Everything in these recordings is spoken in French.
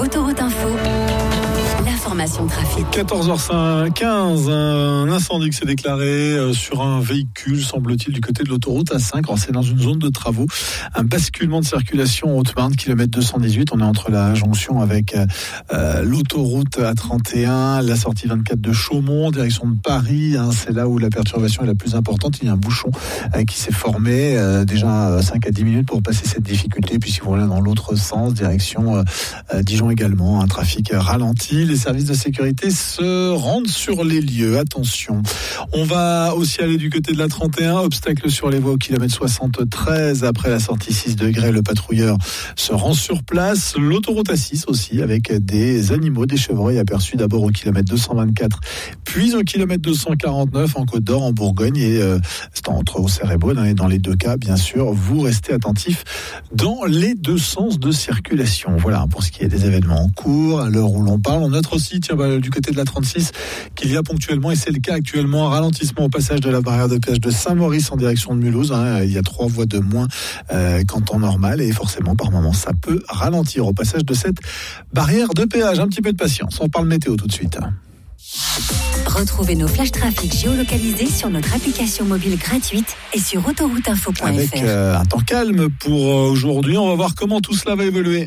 Autoroute Info, l'information trafic. 14h15, un incendie qui s'est déclaré sur un véhicule, semble-t-il, du côté de l'autoroute A5. Alors, c'est dans une zone de travaux. Un basculement de circulation en Haute-Marne, kilomètre 218. On est entre la jonction avec l'autoroute A31, la sortie 24 de Chaumont, direction de Paris. C'est là où la perturbation est la plus importante. Il y a un bouchon qui s'est formé déjà 5 à 10 minutes pour passer cette difficulté. Puis si vous voulez dans l'autre sens, direction Dijon également, un trafic ralenti. Les services de sécurité se rendent sur les lieux. Attention. On va aussi aller du côté de la 31. Obstacle sur les voies au kilomètre 73. Après la sortie 6 degrés, le patrouilleur se rend sur place. L'autoroute A6 aussi, avec des animaux, des chevreuils aperçus d'abord au kilomètre 224, puis au kilomètre 249 en Côte d'Or, en Bourgogne, et c'est entre Auxerre et Beaune. Et dans les deux cas, bien sûr, vous restez attentifs dans les deux sens de circulation. Voilà pour ce qui est des événements en cours. À l'heure où l'on parle, on note aussi du côté de la 36 qu'il y a ponctuellement, et c'est le cas actuellement, un ralentissement au passage de la barrière de péage de Saint-Maurice en direction de Mulhouse. Il y a 3 voies de moins qu'en temps normal, et forcément par moment ça peut ralentir au passage de cette barrière de péage. Un petit peu de patience, on parle météo tout de suite. Retrouvez nos flashs trafic géolocalisés sur notre application mobile gratuite et sur autorouteinfo.fr. Avec un temps calme pour aujourd'hui, on va voir comment tout cela va évoluer.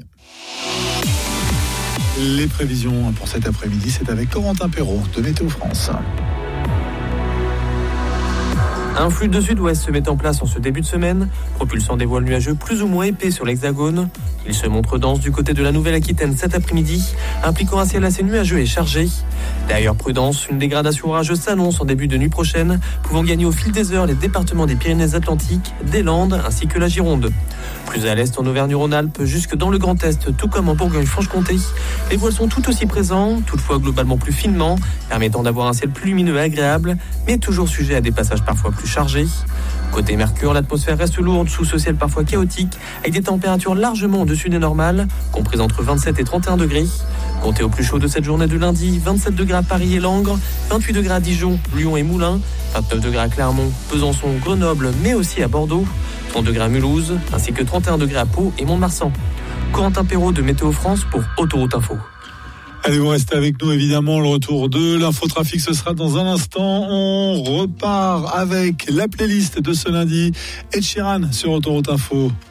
Les prévisions pour cet après-midi, c'est avec Corentin Perrault de Météo France. Un flux de sud-ouest se met en place en ce début de semaine, propulsant des voiles nuageux plus ou moins épais sur l'Hexagone. Il se montre dense du côté de la Nouvelle-Aquitaine cet après-midi, impliquant un ciel assez nuageux et chargé. D'ailleurs, prudence, une dégradation orageuse s'annonce en début de nuit prochaine, pouvant gagner au fil des heures les départements des Pyrénées-Atlantiques, des Landes ainsi que la Gironde. Plus à l'est en Auvergne-Rhône-Alpes, jusque dans le Grand Est, tout comme en Bourgogne-Franche-Comté, les voiles sont tout aussi présents, toutefois globalement plus finement, permettant d'avoir un ciel plus lumineux et agréable, mais toujours sujet à des passages parfois plus chargés. Côté Mercure, l'atmosphère reste lourde sous ce ciel parfois chaotique, avec des températures largement au-dessus des normales, comprises entre 27 et 31 degrés. Comptez au plus chaud de cette journée de lundi, 27 degrés à Paris et Langres, 28 degrés à Dijon, Lyon et Moulins, 29 degrés à Clermont, Besançon, Grenoble, mais aussi à Bordeaux, 30 degrés à Mulhouse, ainsi que 31 degrés à Pau et Mont-de-Marsan. Corentin Perrault de Météo France pour Autoroute Info. Allez, vous restez avec nous, évidemment. Le retour de l'infotrafic, ce sera dans un instant. On repart avec la playlist de ce lundi. Ed Sheeran sur Autoroute Info.